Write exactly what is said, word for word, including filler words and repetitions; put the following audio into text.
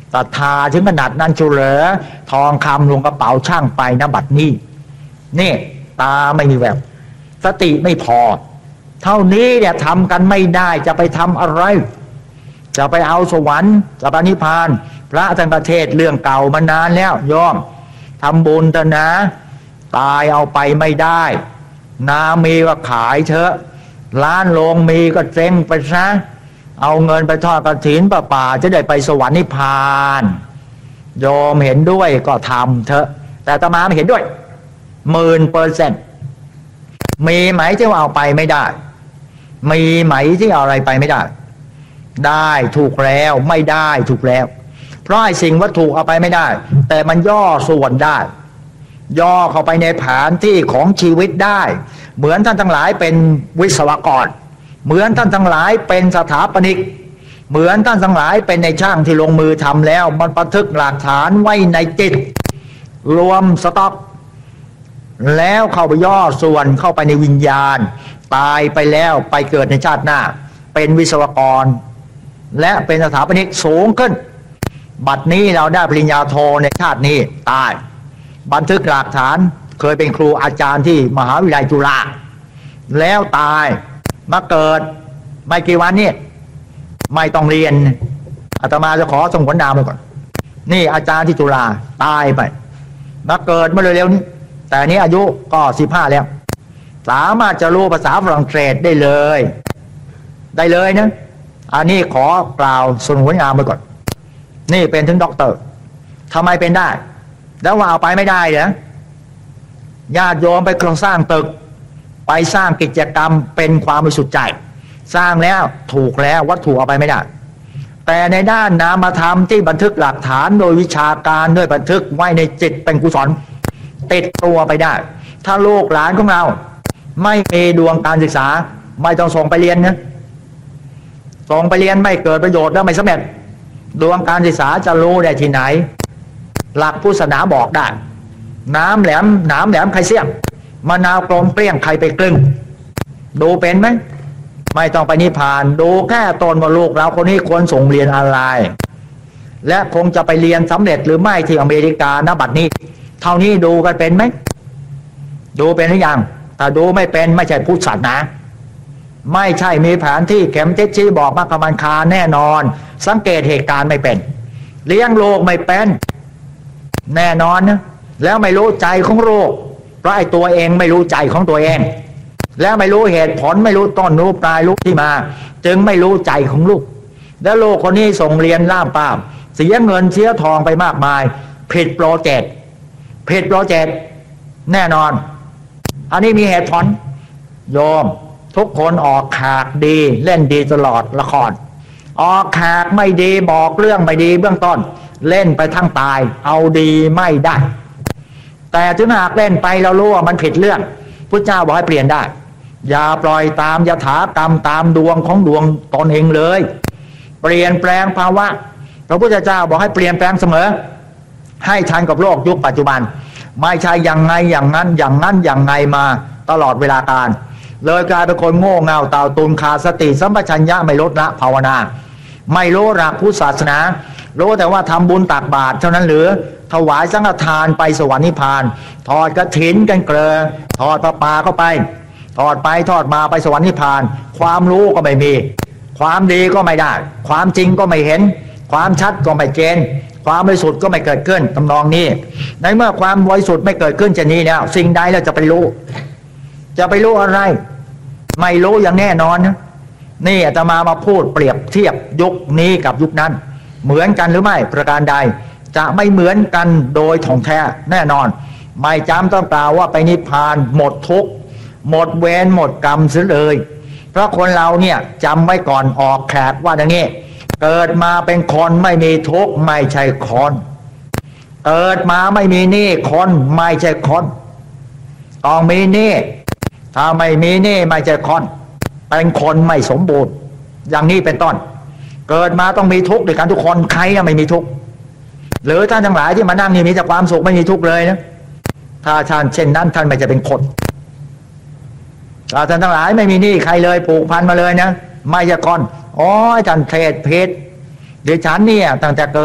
ศรัทธาถึงขนาดนั้นชุเหรอทองคำลงกระเป๋าช่างไปนะบัดนี้นี่ตาไม่มีแววสติไม่พอเท่านี้เนี่ยทำกันไม่ได้จะไปทำอะไรจะไปเอาสวรรค์จะไปนิพพานพระทั้งประเทศเรื่องเก่ามานานแล้วยอมทำบุญเถอะนะตายเอาไปไม่ได้นามีก็ขายเถอะร้านโรงมีก็เจ๊งไปซะเอาเงินไปทอดกฐินป่าป่าจะได้ไปสวรรค์นิพพานโยมเห็นด้วยก็ทำเถอะแต่อาตมาไม่เห็นด้วยหมื่นเปอร์เซ็นต์มีไหมที่ว่าเอาไปไม่ได้มีไหมที่เอาอะไรไปไม่ได้ได้ถูกแล้วไม่ได้ถูกแล้วเพราะไอ้สิ่งวัตถุเอาไปไม่ได้แต่มันย่อส่วนได้ย่อเข้าไปในแผนที่ของชีวิตได้เหมือนท่านทั้งหลายเป็นวิศวกรเหมือนท่านทั้งหลายเป็นสถาปนิกเหมือนท่านทั้งหลายเป็นในช่างที่ลงมือทำแล้วมันบันทึกหลักฐานไว้ในจิตรวมสต็อกแล้วเข้าไปย่อส่วนเข้าไปในวิญญาณตายไปแล้วไปเกิดในชาติหน้าเป็นวิศวกรและเป็นสถาปนิกสูงขึ้นบัดนี้เราได้ปริญญาโทในชาตินี้ตายบันทึกหลักฐานเคยเป็นครูอาจารย์ที่มหาวิทยาลัยจุฬาแล้วตายมาเกิดไม่กี่วันนี้ไม่ต้องเรียนอาตมาจะขอส่งผลนามไปก่อนนี่อาจารย์ที่จุฬาตายไปมาเกิดเมื่อเร็วๆนี้แต่นี้อายุก็สิบห้าแล้วสามารถจะรู้ภาษาฝรั่งเศสได้เลยได้เลยนะอันนี้ขอกล่าวส่งผลนามไปก่อนนี่เป็นถึงด็อกเตอร์ทำไมเป็นได้แล้วว่าเอาไปไม่ได้เหรอญาติโยมไปโครงสร้างตึกไปสร้างกิจกรรมเป็นความบริสุทธิ์ใจสร้างแล้วถูกแล้ววัตถุเอาไปไม่ได้แต่ในด้านนามธรรมที่บันทึกหลักฐานโดยวิชาการด้วยบันทึกไว้ในจิตเป็นกุศลติดตัวไปได้ถ้าลูกหลานของเราไม่มีดวงการศึกษาไม่ต้องส่งไปเรียนนะส่งไปเรียนไม่เกิดประโยชน์แล้วไม่สำเร็จดวงการศึกษาจะรู้ได้ที่ไหนหลักพุทธศาสนาบอกได้น้ำแหลมหนามแหลมใครเสี่ยงมะนาวกลมเปรี้ยงใครไปกลึงดูเป็นไหมไม่ต้องไปนิพพานดูแค่ตนว่าลูกเราคนนี้ควรส่งเรียนอะไรและคงจะไปเรียนสำเร็จหรือไม่ที่อเมริกาณบัดนี้เท่านี้ดูกันเป็นไหมดูเป็นหรือยังถ้าดูไม่เป็นไม่ใช่พุทธศาสนาไม่ใช่มีแผนที่เข็มทิศชี้บอกมรรคมันคาแน่นอนสังเกตเหตุการณ์ไม่เป็นเลี้ยงโลกไม่เป็นแน่นอนนะแล้วไม่รู้ใจของโลกเพราะไอ้ตัวเองไม่รู้ใจของตัวเองแล้วไม่รู้เหตุผลไม่รู้ต้นรู้ปลายรู้ที่มาจึงไม่รู้ใจของลูกแล้วโลกคนนี้ส่งเรียนล่ามป้ามเสียเงินเสียทองไปมากมายผิดโปรเจกต์ผิดโปรเจกต์แน่นอนอันนี้มีเหตุผลโยมทุกคนออกฉากดีเล่นดีตลอดละครออกฉากไม่ดีบอกเรื่องไม่ดีเบื้องต้นเล่นไปทั้งตายเอาดีไม่ได้แต่ถึงหากเล่นไปเรารู้ว่ามันผิดเรื่องพุทธเจ้าบอกให้เปลี่ยนได้อย่าปล่อยตามยถากรรมตามดวงของดวงตนเองเลยเปลี่ยนแปลงภาวะพระพุทธเจ้าบอกให้เปลี่ยนแปลงเสมอให้ทันกับโลกยุคปัจจุบันไม่ใช่อย่างไงอย่างนั้นอย่างนั้นอย่างไงมาตลอดเวลาการเลยกลายเป็นคนโง่เง่าเต่าตุนขาดสติสัมปชัญญะไม่ลดละภาวนาไม่รู้หลักพุทธศาสนารู้แต่ว่าทำบุญตักบาตรเท่านั้นหรือถวายสังฆทานไปสวรรค์นิพพานทอดกฐินกันเกลือทอดประปาเข้าไปทอดไปทอดมาไปสวรรค์นิพพานความรู้ก็ไม่มีความดีก็ไม่ได้ความจริงก็ไม่เห็นความชัดก็ไม่เจนความบริสุทธิ์ก็ไม่เกิดขึ้นทำนองนี้ในเมื่อความบริสุทธิ์ไม่เกิดขึ้นจะนี้แล้วสิ่งใดเราจะไปรู้จะไปรู้อะไรไม่รู้อย่างแน่นอนนะนี่อาตมามาพูดเปรียบเทียบยุคนี้กับยุคนั้นเหมือนกันหรือไม่ประการใดจะไม่เหมือนกันโดยถ่องแท้แน่นอนไม่จำต้องกล่าวว่าไปนิพพานหมดทุกข์หมดเวรหมดกรรมเสียเลยเพราะคนเราเนี่ยจำไว้ก่อนออกแขกว่าอย่างนี้เกิดมาเป็นคนไม่มีทุกข์ไม่ใช่คนเกิดมาไม่มีหนี้คนไม่ใช่คนต้องมีหนี้ถ้าไม่มีหนี้ไม่ใช่คนเป็นคนไม่สมบูรณ์อย่างนี้เป็นต้นเกิดมาต้องมีทุกข์ด้วยกันทุกคนใครไม่มีทุกข์หรือท่านทั้งหลายที่มานั่งนี่มีแต่ความสุขไม่มีทุกข์เลยนะถ้าท่านเช่นนั้นท่านไม่จะเป็นคนถ้าท่านทั้งหลายไม่มีหนี้ใครเลยผูกพันมาเลยนะไม่ใช่คนอ๋อท่านเทศเพชรดิฉันเนี่ยตั้งแต่เกิด